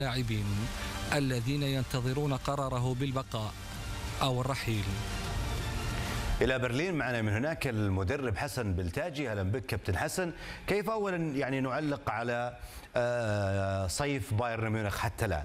اللاعبين الذين ينتظرون قراره بالبقاء أو الرحيل. إلى برلين معنا من هناك المدرب حسن بلتاجي. أهلا بك كابتن حسن. كيف أولا يعني نعلق على صيف بايرن ميونخ حتى الآن؟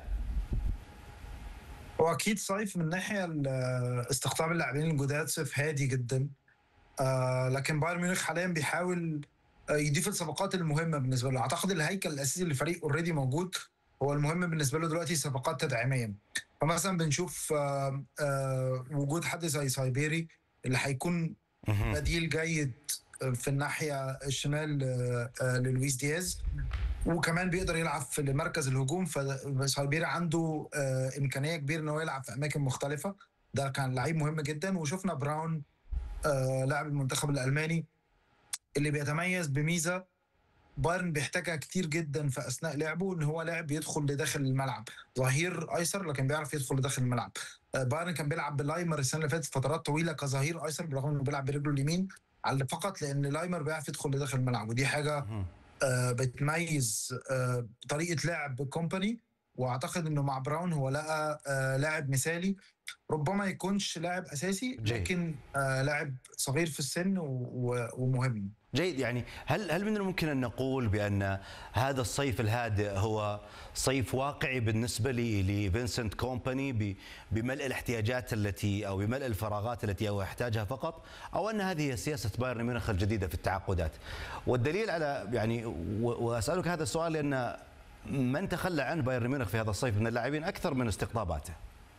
هو أكيد صيف من ناحية استقطاب اللاعبين الجداد، صيف هادي جدا. لكن بايرن ميونخ حاليا بيحاول يضيف الصفقات المهمة بالنسبة له. أعتقد الهيكل الأساسي للفريق اوريدي موجود، هو المهم بالنسبة له دلوقتي صفقات تدعيمية. فمثلا بنشوف وجود حد زي سايبيري اللي هيكون بديل جيد في الناحية الشمال للويس دياز، وكمان بيقدر يلعب في مركز الهجوم. فسايبيري عنده إمكانية كبيرة إنه يلعب في أماكن مختلفة. ده كان لعيب مهم جدا. وشفنا براون لاعب المنتخب الألماني اللي بيتميز بميزة بايرن بيحتاجها كتير جدا في اثناء لعبه، ان هو لاعب يدخل لداخل الملعب، ظهير ايسر لكن بيعرف يدخل لداخل الملعب. بايرن كان بيلعب بلايمر السنه اللي فاتت فترات طويله كظهير ايسر، بالرغم انه بيلعب برجله اليمين على فقط، لان لايمر بيعرف يدخل لداخل الملعب، ودي حاجه بتميز طريقه لعب كومباني. واعتقد انه مع براون هو لقى لاعب مثالي، ربما يكونش لاعب اساسي لكن لاعب صغير في السن ومهم. جيد. يعني هل من الممكن ان نقول بان هذا الصيف الهادئ هو صيف واقعي بالنسبه لفينسنت كومباني بملء الاحتياجات التي او بملء الفراغات التي هو يحتاجها فقط، او ان هذه هي سياسه بايرن ميونخ الجديده في التعاقدات؟ والدليل على يعني واسالك هذا السؤال لان من تخلى عن بايرن ميونخ في هذا الصيف من اللاعبين اكثر من استقطاباته.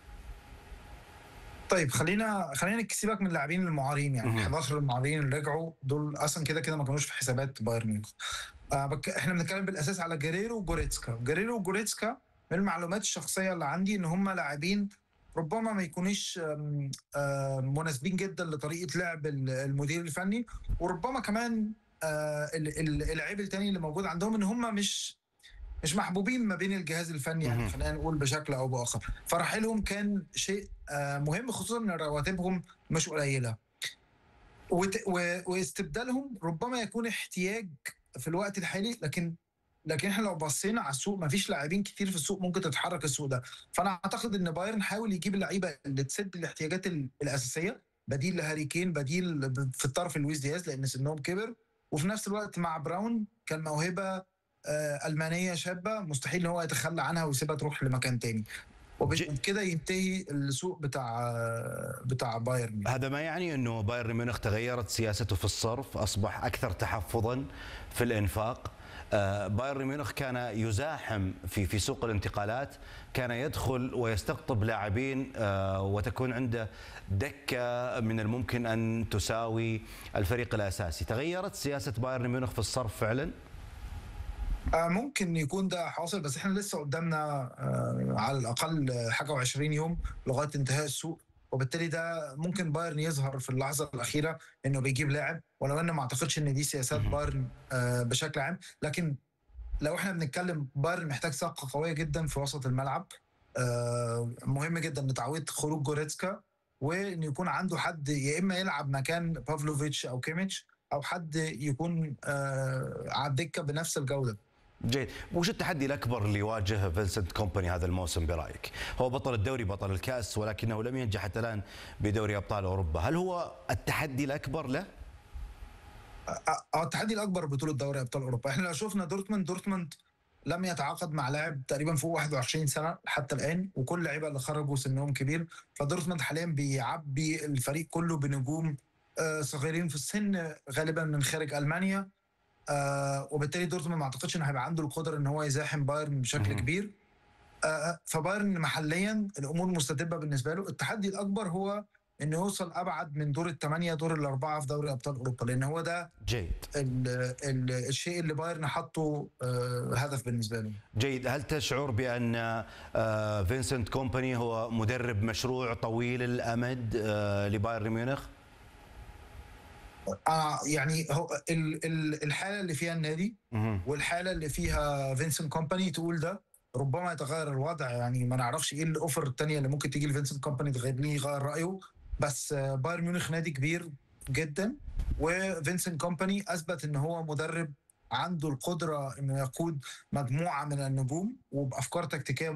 طيب خلينا نكسبك من اللاعبين المعارين، يعني 11 المعارين اللي رجعوا دول اصلا كده ما كانوش في حسابات بايرن ميونخ. احنا بنتكلم بالاساس على جيريرو وجوريتسكا. من المعلومات الشخصيه اللي عندي ان هم لاعبين ربما ما يكونوش مناسبين جدا لطريقه لعب المدير الفني، وربما كمان العيب الثاني اللي موجود عندهم ان هم مش محبوبين ما بين الجهاز الفني، يعني خلينا نقول بشكل او باخر. فرحيلهم كان شيء مهم، خصوصا ان رواتبهم مش قليله، واستبدالهم ربما يكون احتياج في الوقت الحالي. لكن احنا لو بصينا على السوق ما فيش لاعبين كتير في السوق ممكن تتحرك السوق ده. فانا اعتقد ان بايرن حاول يجيب اللعيبه اللي تسد الاحتياجات الاساسيه، بديل لهاري كين، بديل في الطرف لويس دياز لان سنهم كبر، وفي نفس الوقت مع براون كان موهبه ألمانية شابة مستحيل ان هو يتخلى عنها ويسيبها تروح لمكان تاني، وبكده ينتهي السوق بتاع بايرن. هذا ما يعني انه بايرن ميونخ تغيرت سياسته في الصرف، اصبح اكثر تحفظا في الانفاق. بايرن ميونخ كان يزاحم في سوق الانتقالات، كان يدخل ويستقطب لاعبين وتكون عنده دكة من الممكن ان تساوي الفريق الاساسي. تغيرت سياسة بايرن ميونخ في الصرف فعلا؟ ممكن يكون ده حاصل، بس احنا لسه قدامنا على الاقل حاجه و20 يوم لغايه انتهاء السوق، وبالتالي ده ممكن بايرن يظهر في اللحظه الاخيره انه بيجيب لاعب، ولو ان ما اعتقدش ان دي سياسات بايرن بشكل عام. لكن لو احنا بنتكلم بايرن محتاج صفقه قويه جدا في وسط الملعب. مهم جدا لتعويض خروج جوريتسكا، وان يكون عنده حد يا اما يلعب مكان بافلوفيتش او كيميتش، او حد يكون على الدكه بنفس الجوده. جيد. وش التحدي الأكبر اللي يواجه فينسنت كومباني هذا الموسم برأيك؟ هو بطل الدوري، بطل الكأس، ولكنه لم ينجح حتى الآن بدوري أبطال أوروبا. هل هو التحدي الأكبر له؟ التحدي الأكبر بطولة دوري أبطال أوروبا. احنا لو شفنا دورتموند لم يتعاقد مع لاعب تقريبا فوق 21 سنة حتى الآن، وكل اللعيبة اللي خرجوا سنهم كبير. فدورتموند حاليا بيعبي الفريق كله بنجوم صغيرين في السن، غالبا من خارج ألمانيا. وبالتالي دورتموند ما اعتقدش انه هيبقى عنده القدره ان هو يزاحم بايرن بشكل كبير. فبايرن محليا الامور مستتبه بالنسبه له. التحدي الاكبر هو انه يوصل ابعد من دور الثمانيه، دور الاربعه في دوري ابطال اوروبا، لان هو ده جيد الشيء اللي بايرن حطه هدف بالنسبه له. جيد. هل تشعر بان فينسنت كومباني هو مدرب مشروع طويل الامد لبايرن ميونخ؟ يعني هو الحاله اللي فيها النادي والحاله اللي فيها فينسنت كومباني تقول ده ربما يتغير الوضع. يعني ما نعرفش ايه الاوفر الثانيه اللي ممكن تيجي لفينسنت كومباني تخليه يغير رايه، بس بايرن ميونخ نادي كبير جدا، وفينسنت كومباني اثبت ان هو مدرب عنده القدرة انه يقود مجموعة من النجوم وبافكار تكتيكية